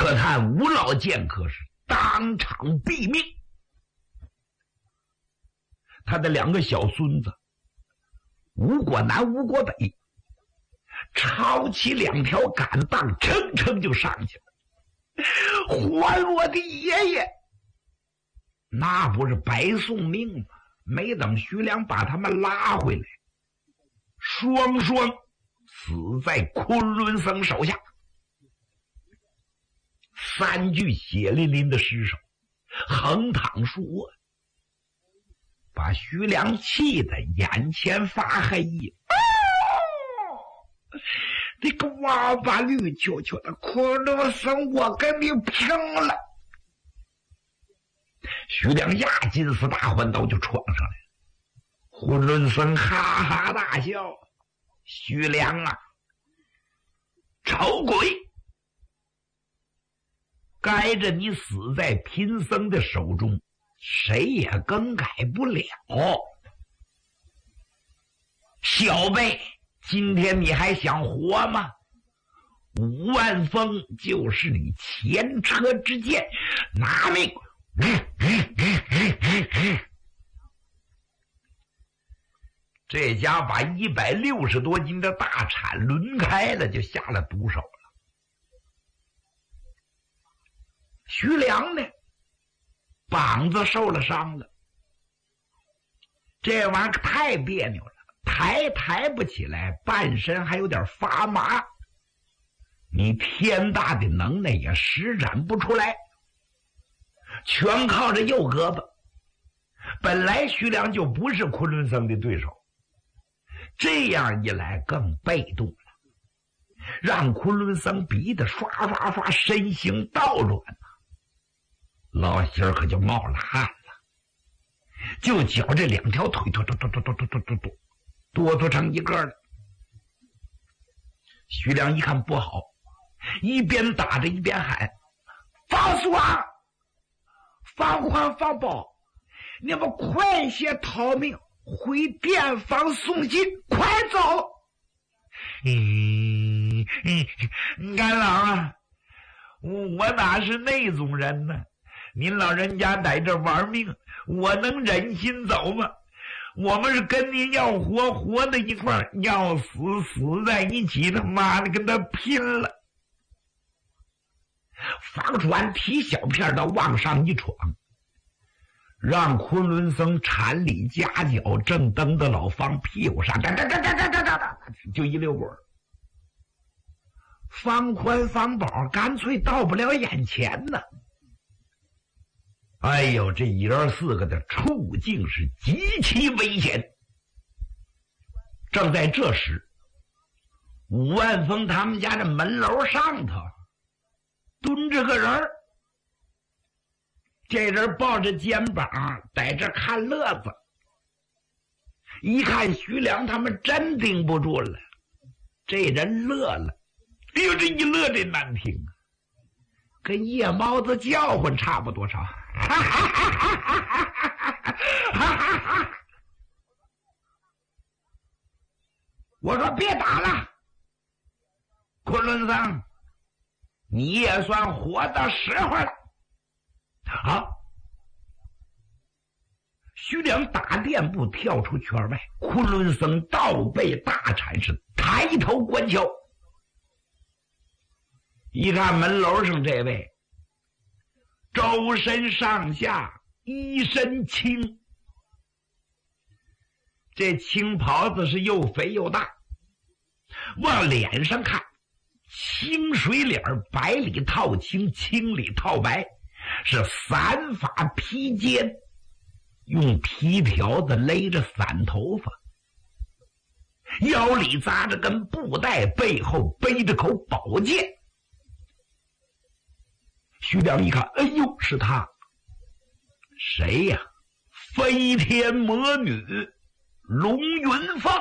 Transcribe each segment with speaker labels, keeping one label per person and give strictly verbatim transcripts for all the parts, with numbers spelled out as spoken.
Speaker 1: 可叹吴老剑客是当场毙命。他的两个小孙子吴国南、吴国北抄起两条杆棒，蹭蹭就上去了。还我的爷爷！那不是白送命吗？没等徐良把他们拉回来，双双死在昆仑僧手下。三具血淋淋的尸首横躺数卧，把徐良气得眼前发黑。哦，这个王八绿球球的昆仑僧，我跟你拼了！徐良压金丝大环刀就闯上来了。昆仑僧哈哈大笑：“徐良啊，丑鬼！该着你死在贫僧的手中，谁也更改不了。小辈，今天你还想活吗？五万峰就是你前车之鉴，拿命！”这家把一百六十多斤的大铲抡开了，就下了毒手了。徐良呢，膀子受了伤了，这玩意儿太别扭了，抬抬不起来，半身还有点发麻，你天大的能耐也施展不出来，全靠着右胳膊。本来徐良就不是昆仑僧的对手，这样一来更被动了，让昆仑僧逼得刷刷刷身形倒转呐，老心儿可就冒了汗了，就觉这两条腿哆哆哆哆哆哆哆哆哆哆哆成一个了。徐良一看不好，一边打着一边喊：“放鼠啊，放宽放包，你们快些逃命，回店房送信，快走！”嗯嗯，干老啊，我哪是那种人呢？您老人家在这玩命，我能忍心走吗？我们是跟您要活活在一块儿，要死死在一起，他妈的跟他拼了！方传提小片的往上一闯，让昆仑僧缠里夹脚，正蹬到老方屁股上，哒哒哒哒哒哒哒哒，就一溜滚儿。方宽方宝干脆到不了眼前呢。哎呦，这爷儿四个的处境是极其危险。正在这时，武万峰他们家的门楼上头蹲着个人儿，这人抱着肩膀在这看乐子，一看徐良他们真顶不住了，这人乐了。哎呦，这一乐这难听啊，跟夜猫子叫唤差不多少。哈哈哈哈哈哈哈哈！我说别打了，昆仑僧，你也算活到时候了。啊！徐良打垫步跳出圈外，昆仑僧倒背大铲是抬头观瞧，一看门楼上这位周身上下一身青，这青袍子是又肥又大，往脸上看清水脸，白里套青，青里套白，是散发披肩，用皮条子勒着散头发，腰里扎着根布带，背后背着口宝剑。徐良一看，哎呦，是他！谁呀？飞天魔女龙云凤。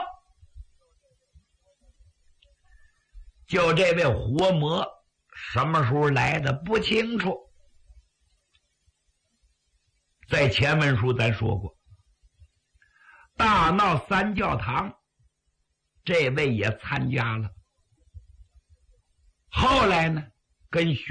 Speaker 1: 就这位活魔什么时候来的不清楚，在前文书咱说过，大闹三教堂，这位也参加了。后来呢，跟徐